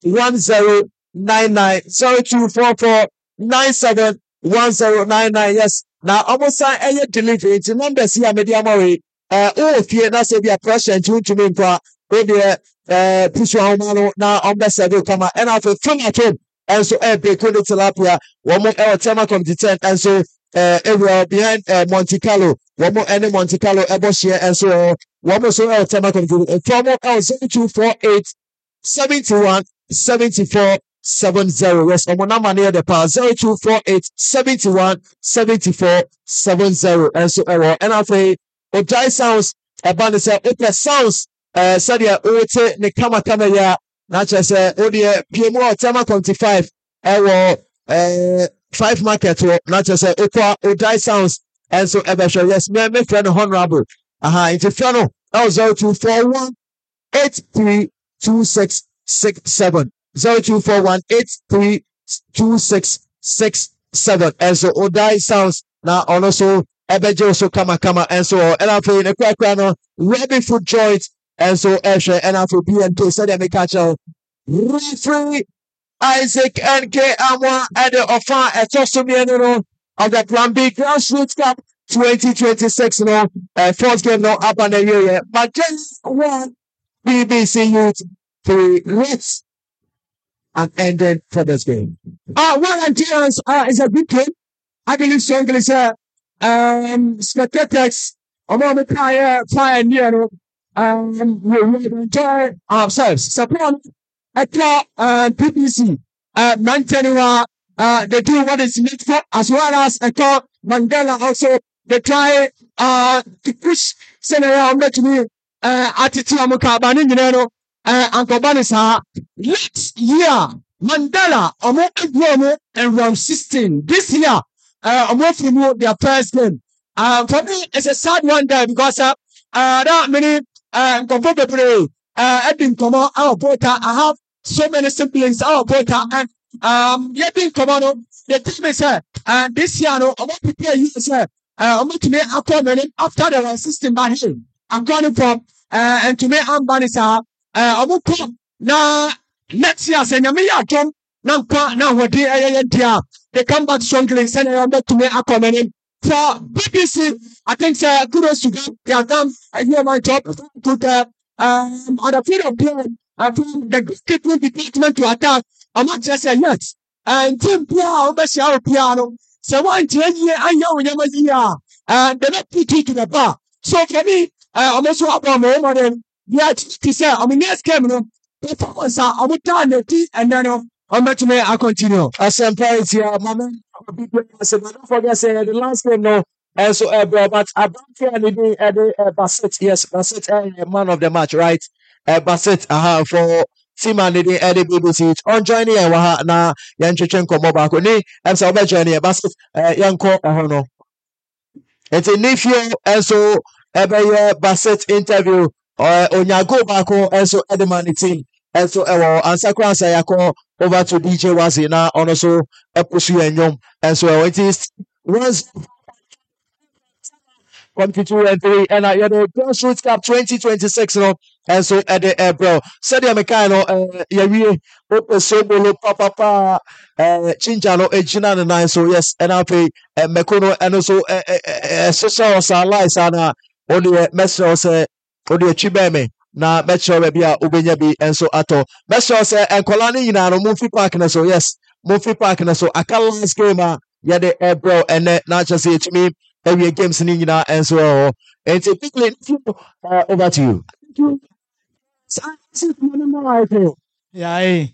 0244971099. Yes. Now almost any delivery to numbers here media away. If you na say be a pressure to me kwa push on now on best come and after from at home and so be could tilapia one more tema come to 10 and so area behind Monte Carlo one more any Monte Carlo eboshia and so one more so tema come to 0248 717470. Yes, on number near the power 0248 717470. And so and after Ojai sounds about say open sounds sadia ote ne kama ya na che say odie PMO tema 25 ewo 5 market na che say okwa Ojai sounds and so ebesho. Yes, me friend honorable into friend 0241 832667 0241832667. And so Odai sounds now also Ebejo so kama and so and after the crack Rabbit Food Joint and so Eshe and after BNK said they catch referee Isaac NK Amwa at the offer at Tosumiano of the Plan B Grassroots Cup 2026 fourth game now up on the year but just one BBC Youth 3 Let's and ended for this game. Volunteers is a good game. I believe so. English spectators among the fire near we enjoy ourselves. Support PPC Mantenua they do what is needful as well as Mandela also they try to push Senator Metumi attitude Mukabani Uncle Banisa last year Mandela and round 16 this year from their first game. For me it's a sad one there because that many comfortable Edwin Komo our voter I have so many siblings our voter and Edwin Komo the team is this year no I'm prepare you sir I'm to make after the system by him I'm going from and to make Banisa na next year say nyame ya tom na nkwa na hodi dia they come back strongly send back to me akomeni for BBC. I think say kudos to them. They have done my job to the on the field of play from the goalkeeping department to attack. I'm not just saying yes and team player obesi our piano so one year ayo nyama dia they not put it to the bar. So for me I'm also about my own yeah to say I mean next game no performance I would turn it and then I'm to me I continue as employees here mama don't forget say the last game no and so but I don't feel anything Bassett. Yes, Bassett man of the match, right? Bassett for team and the BBC on joining na yan chechen komo ba ko ni am say obe join Bassett yan ko no it's a nephew and so Bassett interview onyago ba ko and so Edman team and so answer answer yako over to DJ Wazi na also pursue enyom and so it is once from 2 and 3 and the Grassroots Cup 2026 and so at the bro Sadia Mekano Sobolo Papa Chinjano Ejina and 9 so yes and I pay Mekono and also social lies and only Metro say only Chibeme na Metro Bia Ubenyabi and so ato Metro say and Kolani na no Mufi Park na so yes Mufi Park na so akala last game yeah the bro and not just say to me every games in India and so it's a big over to you. Yeah, you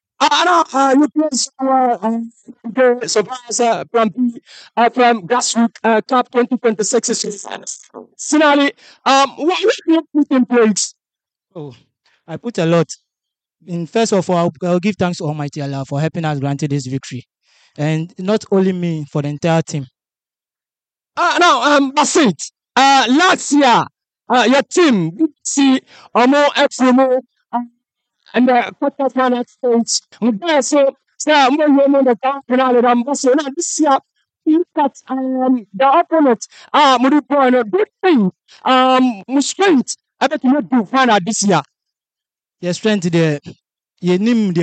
play so from Grassroots Cup 2026 finally what do you put in place? Oh, I put a lot. First of all, I'll give thanks to Almighty Allah for helping us granted this victory, and not only me, for the entire team. That's it. Last year, your team see more FMO and the quarterfinal stage. So, more women the final so now this year, look at the opponent. Mudipo a good thing. Strength. I bet you not do final this year. Your strength there. You name